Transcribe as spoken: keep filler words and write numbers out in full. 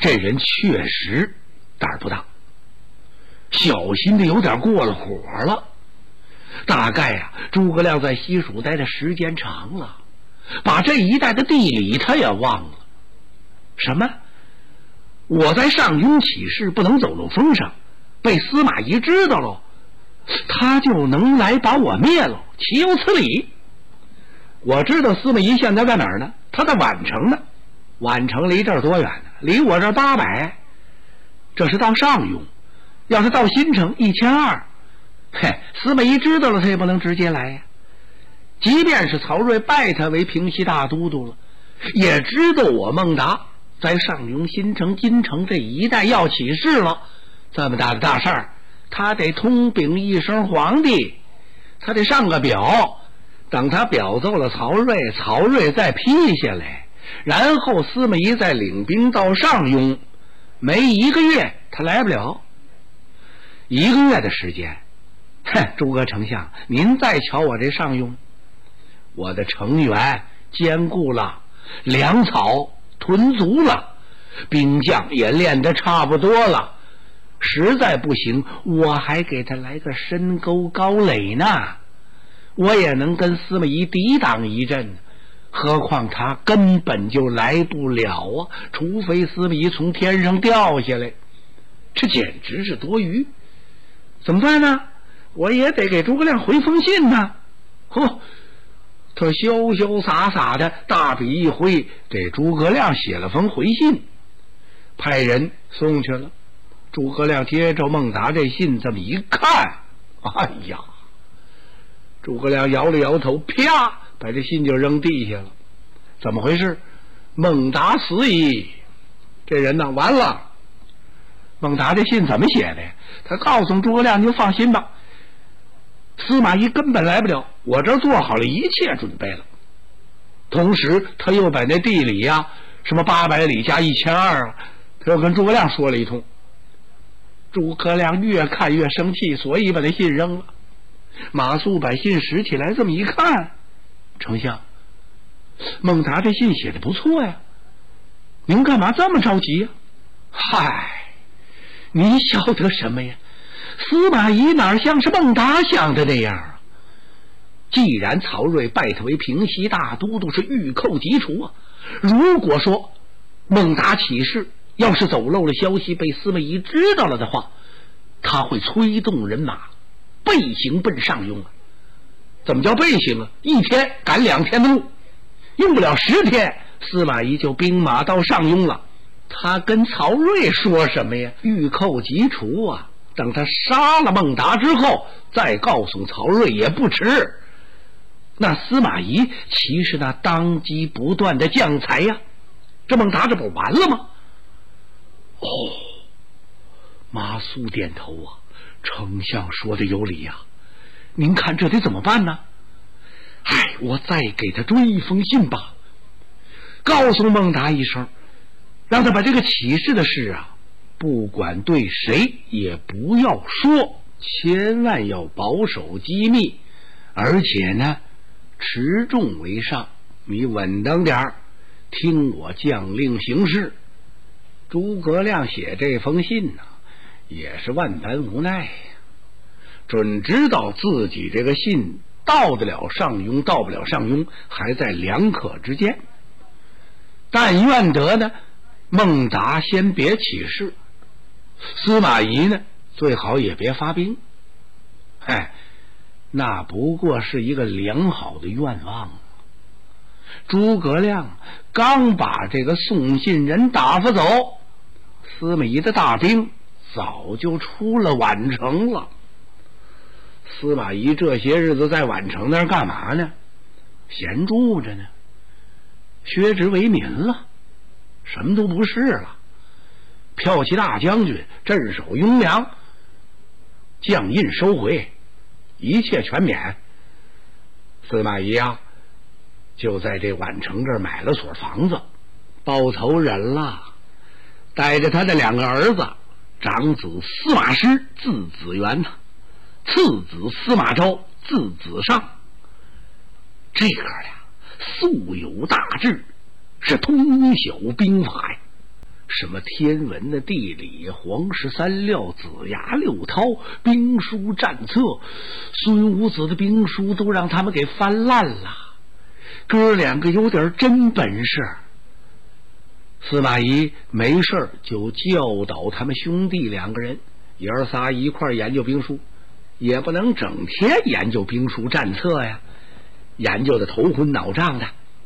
这人确实胆儿不大，小心的有点过了火了。大概呀、啊，诸葛亮在西蜀待的时间长了，把这一带的地理他也忘了。什么？我在上庸起事不能走漏风声，被司马懿知道了，他就能来把我灭了，岂有此理！我知道司马懿现在在哪儿呢？他在宛城呢。宛城离这儿多远呢？离我这儿八百，这是到上庸。要是到新城一千二，嘿，司马懿知道了，他也不能直接来呀。即便是曹睿拜他为平西大都督了，也知道我孟达在上庸、新城、金城这一带要起事了。这么大的大事儿，他得通禀一声皇帝，他得上个表。等他表奏了曹睿，曹睿再批下来，然后司马懿再领兵到上庸，没一个月他来不了。一个月的时间，哼，诸葛丞相，您再瞧我这上庸，我的城垣坚固了，粮草屯足了，兵将也练得差不多了，实在不行我还给他来个深沟高垒呢，我也能跟司马懿抵挡一阵。何况他根本就来不了啊，除非司马懿从天上掉下来，这简直是多余。怎么办呢？我也得给诸葛亮回封信呢。嚯，他潇潇洒洒的大笔一挥，给诸葛亮写了封回信，派人送去了。诸葛亮接着孟达这信这么一看，哎呀，诸葛亮摇了摇头，啪，把这信就扔地下了。怎么回事？孟达死矣！这人呢，完了。孟达这信怎么写的呀？他告诉诸葛亮，你就放心吧，司马懿根本来不了，我这做好了一切准备了。同时他又把那地理呀、啊，什么八百里加一千二啊，他又跟诸葛亮说了一通。诸葛亮越看越生气，所以把那信扔了。马谡把信拾起来，这么一看，丞相，孟达这信写的不错呀，您干嘛这么着急呀？嗨，你晓得什么呀？司马懿哪像是孟达想的那样啊？既然曹睿拜他为平西大都督，是欲寇即除啊。如果说孟达起事，要是走漏了消息，被司马懿知道了的话，他会催动人马背行奔上庸啊。怎么叫背行啊？一天赶两天的路，用不了十天，司马懿就兵马到上庸了。他跟曹睿说什么呀？欲寇即除啊！等他杀了孟达之后，再告诉曹睿也不迟。那司马懿其实那当机不断的将才呀，这孟达这不完了吗？哦，马谡点头啊，丞相说的有理呀、啊，您看这得怎么办呢？哎，我再给他追一封信吧，告诉孟达一声，让他把这个起事的事啊，不管对谁也不要说，千万要保守机密，而且呢持重为上，你稳当点儿，听我将令行事。诸葛亮写这封信呢、啊，也是万般无奈呀，准知道自己这个信到得了上庸，到不了上庸，还在两可之间。但愿得呢，孟达先别起事，司马懿呢最好也别发兵。哎，那不过是一个良好的愿望。诸葛亮刚把这个送信人打发走，司马懿的大兵早就出了宛城了。司马懿这些日子在宛城那儿干嘛呢？闲住着呢，削职为民了，什么都不是了。骠骑大将军，镇守雍凉，将印收回，一切全免。司马懿啊，就在这宛城这儿买了所房子，包头人了，带着他的两个儿子，长子司马师，字子元呐，次子司马昭，字子尚。这哥俩素有大志，是通晓兵法呀。 什么天文的、地理、黄氏三料、子牙六韬、兵书战策，孙武子的兵书都让他们给翻烂了。哥两个有点真本事。司马懿没事就教导他们兄弟两个人，爷儿仨一块研究兵书，也不能整天研究兵书战策呀，研究的头昏脑胀的。